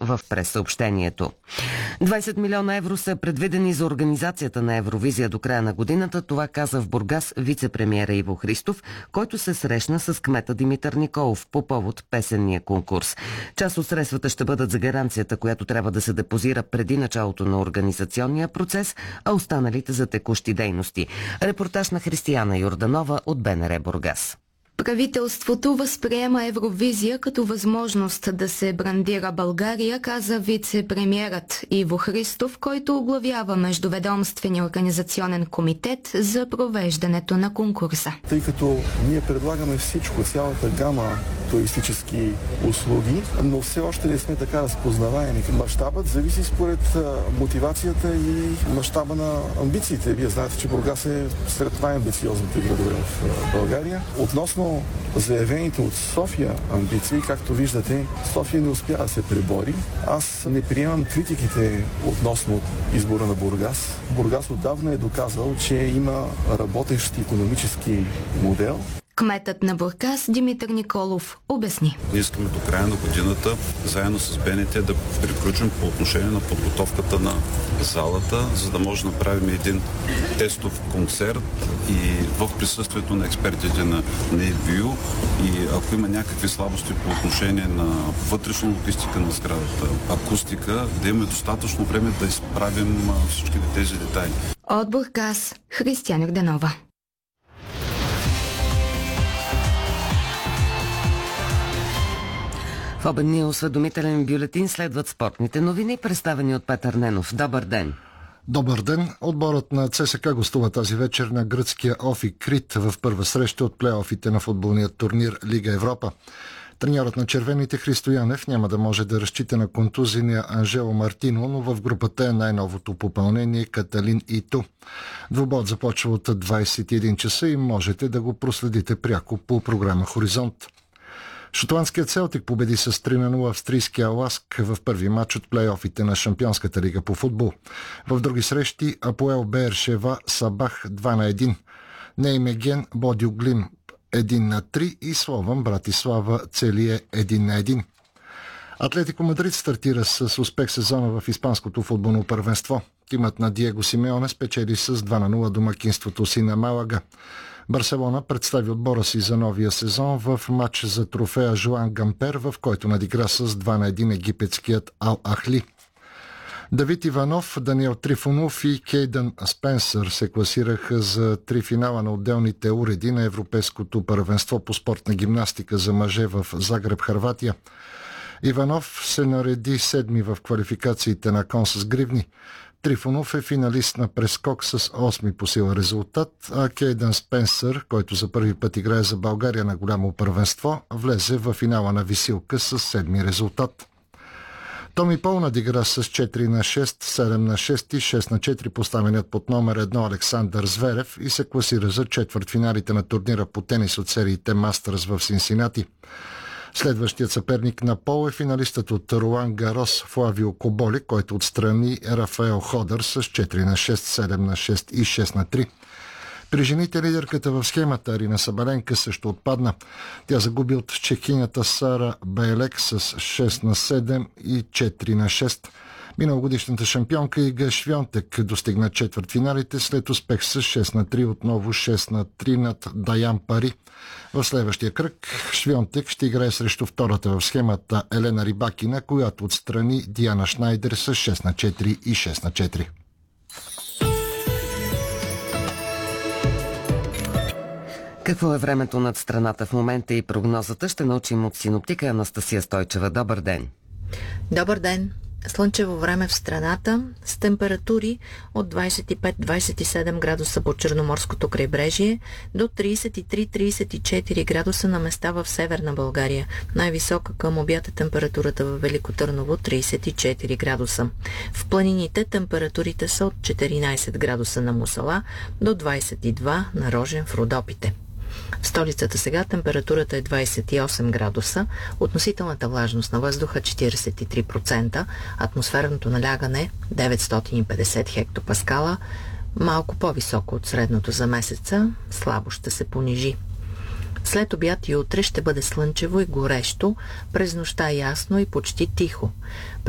в прессъобщението. 20 милиона евро са предвидени за организацията на Евровизия до края на годината. Това каза в Бургас вице-премиера Иво Христов, който се срещна с кмета Димитър Николов по повод песенния конкурс. Част от средствата ще бъдат за гаранцията, която трябва да се депозира преди началото на организационния процес, а останалите за текущи дейности. Репортаж на Християна Йорданова от БНР Бургас. Правителството възприема Евровизия като възможност да се брандира България, каза вице-премиерът Иво Христов, който оглавява Междуведомствения организационен комитет за провеждането на конкурса. Тъй като ние предлагаме всичко, цялата гама туристически услуги, но все още не сме така разпознаваеми. Мащабът зависи според мотивацията и мащаба на амбициите. Вие знаете, че Бургас е сред най-амбициозните градове в България. Относно заявените от София амбиции, както виждате, София не успя да се пребори. Аз не приемам критиките относно избора на Бургас. Бургас отдавна е доказал, че има работещ икономически модел. Кметът на Бургас Димитър Николов обясни. Ние искаме до края на годината, заедно с БНТ, да приключим по отношение на подготовката на залата, за да може да направим един тестов концерт и в присъствието на експертите на EBU, и ако има някакви слабости по отношение на вътрешна логистика на сградата, акустика, да имаме достатъчно време да изправим всички тези детайли. От Бургас Християна Йорданова. В обедния осведомителен бюлетин следват спортните новини, представени от Петър Ненов. Добър ден! Добър ден! Отборът на ЦСКА гостува тази вечер на гръцкия Офи Крит в първа среща от плейофите на футболния турнир Лига Европа. Треньорът на червените Христо Янев няма да може да разчита на контузения Анжело Мартино, но в групата е най-новото попълнение Каталин Иту. Двубоят започва от 21 часа и можете да го проследите пряко по програма Хоризонт. Шотландският Селтик победи с 3-0 австрийския Ласк в първи матч от плейофите на Шампионската лига по футбол. В други срещи Апоел Бершева Сабах 2-1, Неймеген Бодюглим 1-3 и Слован Братислава Целие 1-1. Атлетико Мадрид стартира с успех сезона в испанското футболно първенство. Тимът на Диего Симеоне спечели с 2-0 домакинството си на Малага. Барселона представи отбора си за новия сезон в матч за трофея Жуан Гампер, в който надигра с 2-1 египетският Ал Ахли. Давид Иванов, Даниел Трифонов и Кейдън Спенсър се класираха за 3 финала на отделните уреди на Европейското първенство по спортна гимнастика за мъже в Загреб, Хърватия. Иванов се нареди седми в квалификациите на кон с гривни. Трифонов е финалист на прескок с 8 по сила резултат, а Кейдън Спенсър, който за първи път играе за България на голямо първенство, влезе в финала на висилка с 7 резултат. Томи Пол надигра с 4-6, 7-6 и 6-4 поставеният под номер 1 Александър Зверев и се класира за четвъртфиналите на турнира по тенис от сериите Мастърс в Синсинати. Следващият съперник на Пол е финалистът от Руан Гарос Флавио Коболи, който отстрани Рафаел Ходър с 4-6, 7-6 и 6-3. При жените лидерката в схемата Арина Сабаленка също отпадна. Тя загуби от чехинята Сара Байлек с 6-7 и 4-6. Миналогодишната шампионка Ига Швионтек достигна четвъртфиналите след успех с 6-3, отново 6-3 над Даян Пари. В следващия кръг Швионтек ще играе срещу втората в схемата Елена Рибакина, която отстрани Диана Шнайдер с 6-4 и 6-4. Какво е времето над страната в момента и прогнозата ще научим от синоптика Анастасия Стойчева. Добър ден! Добър ден! Слънчево време в страната с температури от 25-27 градуса по Черноморското крайбрежие до 33-34 градуса на места в Северна България. Най-висока към обяд е температурата в Велико Търново 34 градуса. В планините температурите са от 14 градуса на Мусала до 22 на Рожен в Родопите. В столицата сега температурата е 28 градуса, относителната влажност на въздуха 43%, атмосферното налягане 950 хектопаскала, малко по-високо от средното за месеца, слабо ще се понижи. След обяд и утре ще бъде слънчево и горещо, през нощта ясно и почти тихо.